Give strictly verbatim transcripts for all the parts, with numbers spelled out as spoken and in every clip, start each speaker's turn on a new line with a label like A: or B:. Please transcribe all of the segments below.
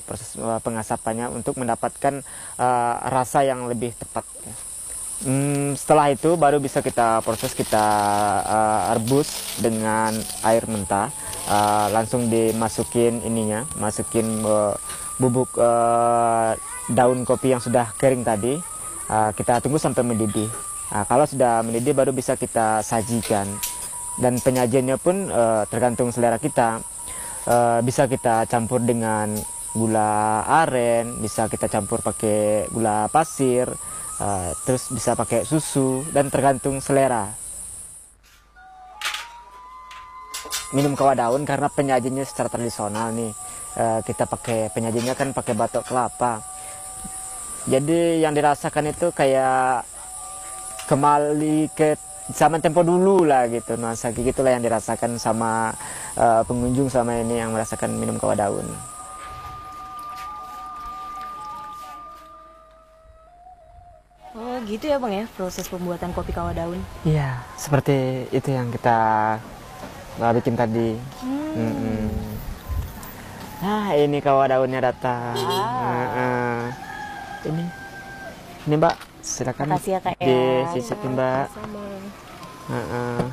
A: proses uh, pengasapannya untuk mendapatkan uh, rasa yang lebih tepat. Hmm, setelah itu baru bisa kita proses, kita uh, rebus dengan air mentah, uh, langsung dimasukin ininya, masukin uh, bubuk uh, daun kopi yang sudah kering tadi. Uh, kita tunggu sampai mendidih. Nah, kalau sudah mendidih baru bisa kita sajikan. Dan penyajiannya pun uh, tergantung selera kita. Uh, bisa kita campur dengan gula aren, bisa kita campur pakai gula pasir, uh, terus bisa pakai susu, dan tergantung selera. Minum kawah daun karena penyajiannya secara tradisional nih, uh, kita pakai penyajiannya kan pakai batok kelapa. Jadi yang dirasakan itu kayak kembali ke zaman tempo dulu lah gitu, nuansa gitulah yang dirasakan sama uh, pengunjung sama ini yang merasakan minum kawah daun.
B: Oh gitu ya Bang ya, proses pembuatan kopi kawah daun?
A: Iya, seperti itu yang kita uh, bikin tadi. Hmm. Mm -mm. Nah ini kawah daunnya datang. Ah. Uh -uh. Ini, ini Mbak, silakan.
B: Makasih ya Kak ya.
A: Disisipin Mbak. Uh -uh.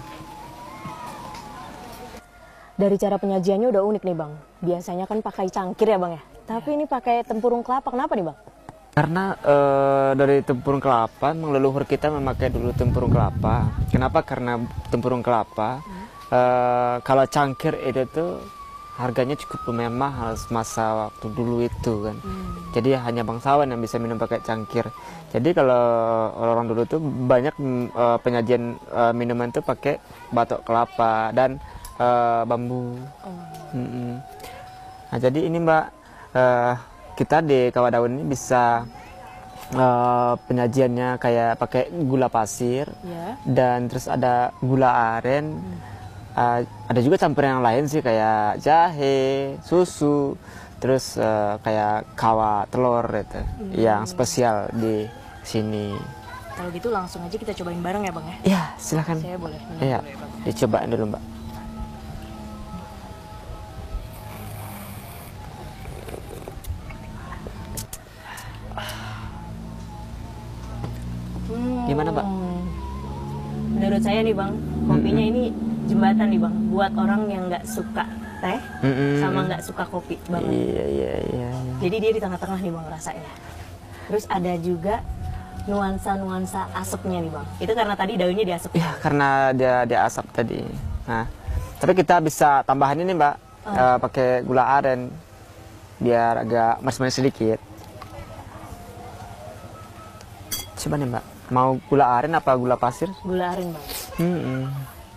B: Dari cara penyajiannya udah unik nih Bang. Biasanya kan pakai cangkir ya Bang ya. Tapi ini pakai tempurung kelapa, kenapa nih Bang?
A: Karena uh, dari tempurung kelapa, memang leluhur kita memakai dulu tempurung kelapa. Kenapa? Karena tempurung kelapa, hmm. uh, kalau cangkir itu tuh harganya cukup lumayan mahal masa waktu dulu itu kan. Hmm. Jadi hanya bangsawan yang bisa minum pakai cangkir. Jadi kalau orang-orang dulu tuh banyak uh, penyajian uh, minuman tuh pakai batok kelapa dan uh, bambu. Oh. Hmm. Nah jadi ini Mbak, uh, kita di kawah daun ini bisa uh, penyajiannya kayak pakai gula pasir, yeah. Dan terus ada gula aren, hmm. uh, ada juga campuran yang lain sih kayak jahe, susu, terus uh, kayak kawah telur itu, hmm. yang spesial di sini.
B: Kalau gitu langsung aja kita cobain bareng ya Bang ya?
A: Iya silakan.
B: Saya boleh.
A: Iya, dicobain dulu Mbak. Gimana Mbak?
B: Menurut saya nih Bang, kopinya mm-hmm. ini jembatan nih Bang, buat orang yang nggak suka teh mm-hmm. sama nggak suka kopi banget.
A: Iya, iya, iya, iya.
B: Jadi dia di tengah-tengah nih Bang rasanya. Terus ada juga nuansa-nuansa asapnya nih Bang. Itu karena tadi daunnya diasap.
A: Iya, karena dia dia asap tadi. Nah, tapi kita bisa tambahan ini Mbak, oh. uh, pakai gula aren biar agak manis-manis sedikit. Coba nih Mbak. Mau gula aren apa gula pasir?
B: Gula aren Bang.
A: Hmm.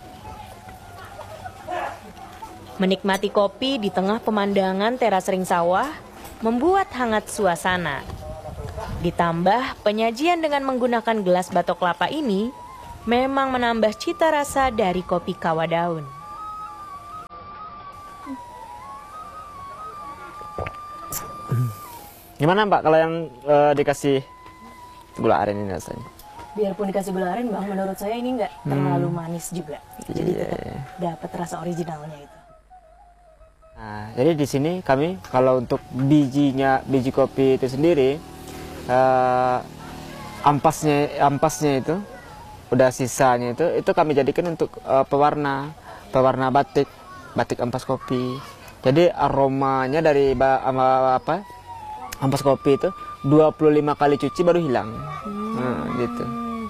B: Menikmati kopi di tengah pemandangan teras ring sawah membuat hangat suasana. Ditambah penyajian dengan menggunakan gelas batok kelapa ini memang menambah cita rasa dari kopi kawah daun.
A: Gimana Mbak kalau yang uh, dikasih gula aren ini rasanya?
B: Biarpun dikasih gula aren Bang, menurut saya ini nggak hmm. terlalu manis juga. Jadi yeah. tetap dapat rasa originalnya itu.
A: Nah, jadi di sini kami kalau untuk bijinya, biji kopi itu sendiri, uh, ampasnya, ampasnya itu, udah sisanya itu, itu kami jadikan untuk uh, pewarna, pewarna batik, batik ampas kopi. Jadi aromanya dari uh, apa, ampas kopi itu dua puluh lima kali cuci baru hilang. Hmm. Nah, gitu.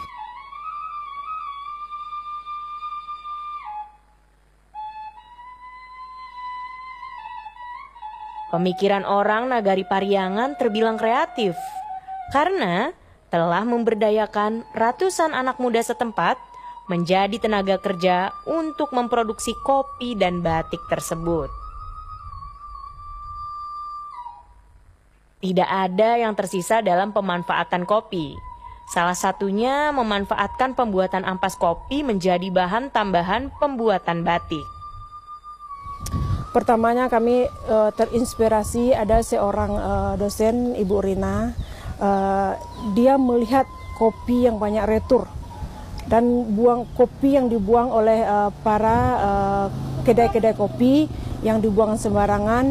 B: Pemikiran orang Nagari Pariangan terbilang kreatif karena telah memberdayakan ratusan anak muda setempat menjadi tenaga kerja untuk memproduksi kopi dan batik tersebut. Tidak ada yang tersisa dalam pemanfaatan kopi. Salah satunya memanfaatkan pembuatan ampas kopi menjadi bahan tambahan pembuatan batik.
C: Pertamanya kami uh, terinspirasi ada seorang uh, dosen, Ibu Rina. Uh, dia melihat kopi yang banyak retur dan buang kopi yang dibuang oleh uh, para kedai-kedai uh, kopi yang dibuang sembarangan.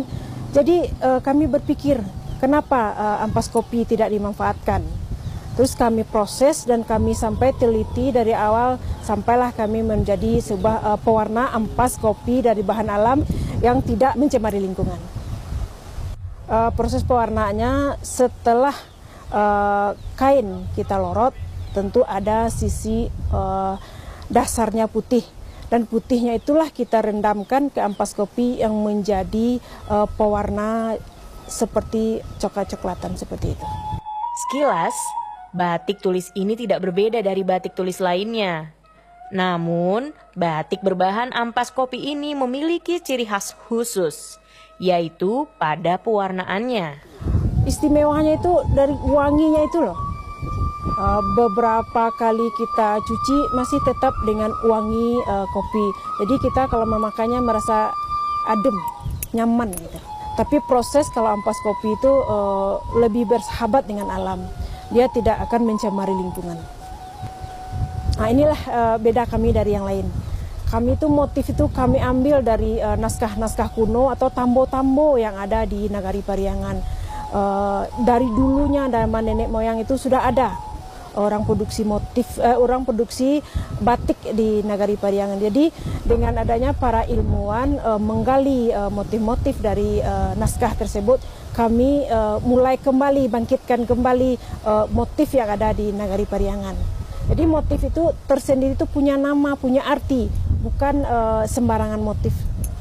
C: Jadi uh, kami berpikir kenapa uh, ampas kopi tidak dimanfaatkan. Terus kami proses dan kami sampai teliti dari awal sampailah kami menjadi sebuah uh, pewarna ampas kopi dari bahan alam yang tidak mencemari lingkungan. Uh, proses pewarnaannya setelah uh, kain kita lorot, tentu ada sisi uh, dasarnya putih. Dan putihnya itulah kita rendamkan ke ampas kopi yang menjadi uh, pewarna seperti coklat-coklatan seperti itu.
B: Sekilas, batik tulis ini tidak berbeda dari batik tulis lainnya. Namun, batik berbahan ampas kopi ini memiliki ciri khas khusus, yaitu pada pewarnaannya.
C: Istimewanya itu dari wanginya itu loh. Uh, beberapa kali kita cuci masih tetap dengan wangi uh, kopi. Jadi kita kalau memakainya merasa adem, nyaman gitu. Tapi proses kalau ampas kopi itu uh, lebih bersahabat dengan alam. Dia tidak akan mencemari lingkungan. Nah inilah uh, beda kami dari yang lain. Kami itu motif itu kami ambil dari uh, naskah-naskah kuno atau tambo-tambo yang ada di Nagari Pariangan. Uh, dari dulunya zaman nenek moyang itu sudah ada orang produksi motif, uh, orang produksi batik di Nagari Pariangan. Jadi dengan adanya para ilmuwan uh, menggali motif-motif uh, dari uh, naskah tersebut, kami uh, mulai kembali bangkitkan kembali uh, motif yang ada di Nagari Pariangan. Jadi motif itu tersendiri itu punya nama, punya arti, bukan uh, sembarangan motif.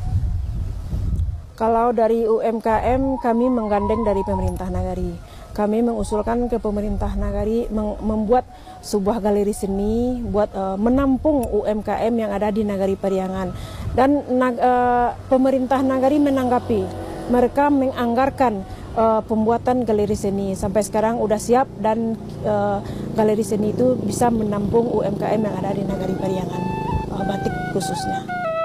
C: Kalau dari U M K M kami menggandeng dari pemerintah Nagari. Kami mengusulkan ke pemerintah Nagari membuat sebuah galeri seni buat uh, menampung U M K M yang ada di Nagari Pariangan. Dan uh, pemerintah Nagari menanggapi, mereka menganggarkan uh, pembuatan galeri seni. Sampai sekarang udah siap dan uh, galeri seni itu bisa menampung U M K M yang ada di Nagari Pariangan, uh, batik khususnya.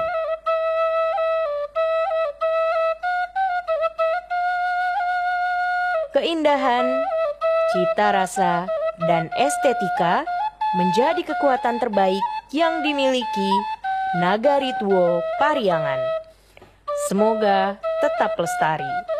B: Keindahan, cita rasa, dan estetika menjadi kekuatan terbaik yang dimiliki Nagari Tuo Pariangan. Semoga tetap lestari.